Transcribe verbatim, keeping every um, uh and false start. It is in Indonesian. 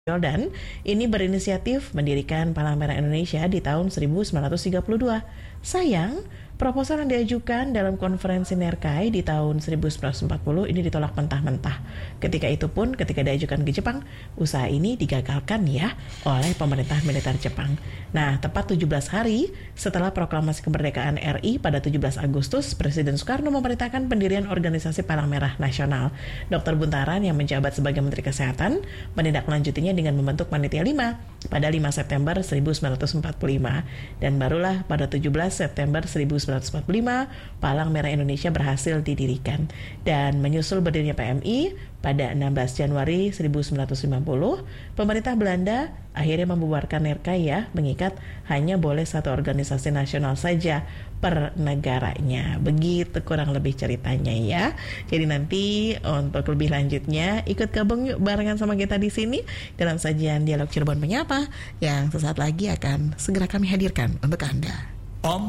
Jordan ini berinisiatif mendirikan Palang Merah Indonesia di tahun seribu sembilan ratus tiga puluh dua. Sayang, proposal yang diajukan dalam konferensi Nerkai di tahun seribu sembilan ratus empat puluh ini ditolak mentah-mentah. Ketika itu pun, ketika diajukan ke Jepang, usaha ini digagalkan ya oleh pemerintah militer Jepang. Nah, tepat tujuh belas hari setelah proklamasi kemerdekaan R I pada tujuh belas Agustus, Presiden Soekarno memerintahkan pendirian organisasi Palang Merah Nasional. dokter Buntaran yang menjabat sebagai Menteri Kesehatan menindaklanjutinya dengan membentuk Panitia lima pada lima September seribu sembilan ratus empat puluh lima, dan barulah pada tujuh belas September seribu sembilan ratus empat puluh lima Palang Merah Indonesia berhasil didirikan. Dan menyusul berdirinya P M I pada enam belas Januari seribu sembilan ratus lima puluh, pemerintah Belanda akhirnya membubarkan Nerkai ya, mengikat hanya boleh satu organisasi nasional saja per negaranya. Begitu kurang lebih ceritanya ya. Jadi nanti untuk lebih lanjutnya ikut gabung yuk barengan sama kita di sini dalam sajian Dialog Cirebon Menyapa yang sesaat lagi akan segera kami hadirkan untuk Anda. Om